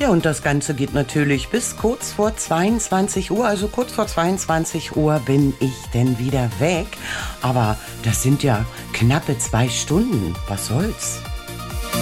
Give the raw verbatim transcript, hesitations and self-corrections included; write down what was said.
Ja, und das Ganze geht natürlich bis kurz vor zweiundzwanzig Uhr. Also kurz vor zweiundzwanzig Uhr bin ich denn wieder weg. Aber das sind ja knappe zwei Stunden. Was soll's?